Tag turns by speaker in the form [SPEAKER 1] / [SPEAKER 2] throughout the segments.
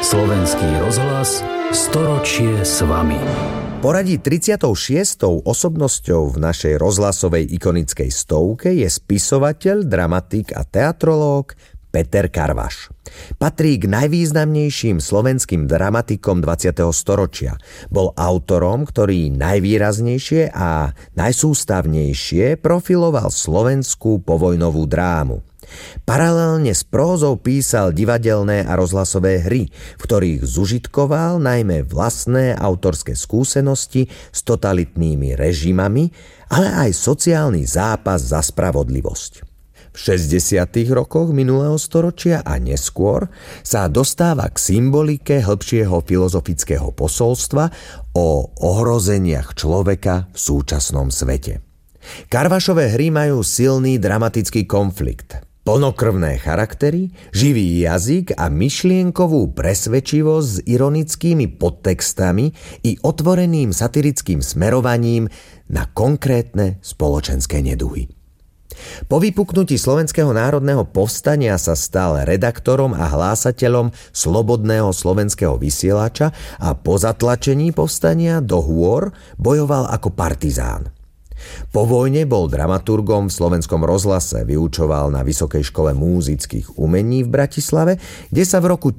[SPEAKER 1] Slovenský rozhlas, storočie s vami.
[SPEAKER 2] Poradí 36. osobnosťou v našej rozhlasovej ikonickej stovke je spisovateľ, dramatik a teatrológ Peter Karvaš. Patrí k najvýznamnejším slovenským dramatikom 20. storočia. Bol autorom, ktorý najvýraznejšie a najsústavnejšie profiloval slovenskú povojnovú drámu. Paralelne s prózou písal divadelné a rozhlasové hry, v ktorých zužitkoval najmä vlastné autorské skúsenosti s totalitnými režimami, ale aj sociálny zápas za spravodlivosť. V 60. rokoch minulého storočia a neskôr sa dostáva k symbolike hĺbšieho filozofického posolstva o ohrozeniach človeka v súčasnom svete. Karvašové hry majú silný dramatický konflikt, plnokrvné charaktery, živý jazyk a myšlienkovú presvedčivosť s ironickými podtextami i otvoreným satirickým smerovaním na konkrétne spoločenské neduhy. Po vypuknutí Slovenského národného povstania sa stal redaktorom a hlásateľom Slobodného slovenského vysielača a po zatlačení povstania do hôr bojoval ako partizán. Po vojne bol dramaturgom v Slovenskom rozhlase, vyučoval na Vysokej škole múzických umení v Bratislave, kde sa v roku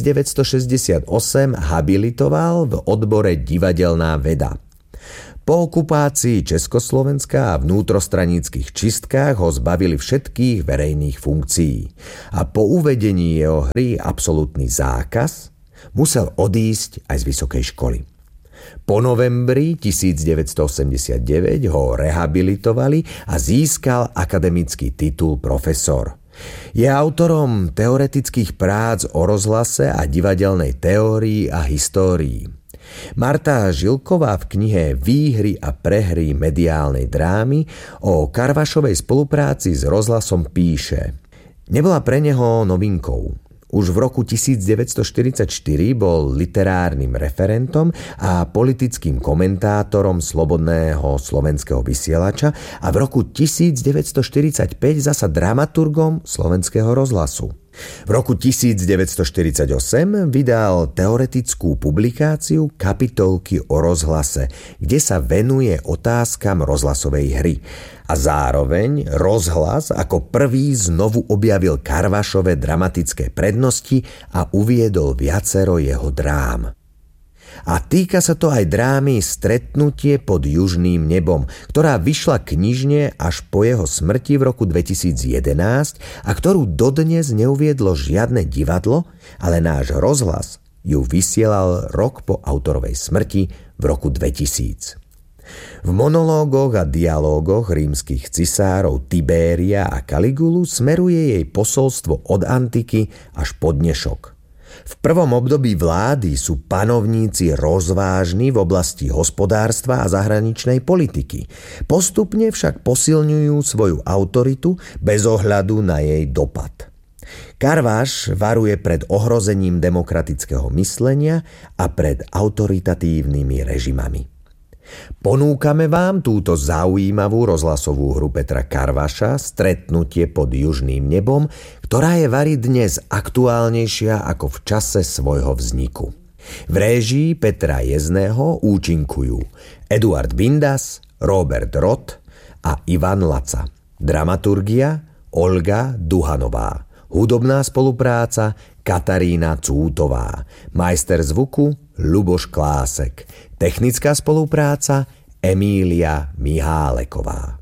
[SPEAKER 2] 1968 habilitoval v odbore divadelná veda. Po okupácii Československa a vnútrostraníckych čistkách ho zbavili všetkých verejných funkcií a po uvedení jeho hry Absolútny zákaz musel odísť aj z vysokej školy. Po novembri 1989 ho rehabilitovali a získal akademický titul profesor. Je autorom teoretických prác o rozhlase a divadelnej teórii a histórii. Marta Žilková v knihe Výhry a prehry mediálnej drámy o Karvašovej spolupráci s rozhlasom píše: Nebola pre neho novinkou. Už v roku 1944 bol literárnym referentom a politickým komentátorom Slobodného slovenského vysielača a v roku 1945 zasa dramaturgom Slovenského rozhlasu. V roku 1948 vydal teoretickú publikáciu Kapitolky o rozhlase, kde sa venuje otázkam rozhlasovej hry. A zároveň rozhlas ako prvý znovu objavil Karvašove dramatické prednosti a uviedol viacero jeho drám. A týka sa to aj drámy Stretnutie pod južným nebom, ktorá vyšla knižne až po jeho smrti v roku 2011 a ktorú dodnes neuviedlo žiadne divadlo, ale náš rozhlas ju vysielal rok po autorovej smrti v roku 2000. V monológoch a dialógoch rímskych cisárov Tibéria a Kaligulu smeruje jej posolstvo od antiky až po dnešok. V prvom období vlády sú panovníci rozvážni v oblasti hospodárstva a zahraničnej politiky. Postupne však posilňujú svoju autoritu bez ohľadu na jej dopad. Karvaš varuje pred ohrozením demokratického myslenia a pred autoritatívnymi režimami. Ponúkame vám túto zaujímavú rozhlasovú hru Petra Karvaša Stretnutie pod južným nebom, ktorá je vari dnes aktuálnejšia ako v čase svojho vzniku. V réžii Petra Jezného účinkujú Eduard Bindas, Robert Roth a Ivan Laca. Dramaturgia Olga Duhanová. Hudobná spolupráca Katarína Cútová. Majster zvuku Ľuboš Klásek. Technická spolupráca Emília Miháleková.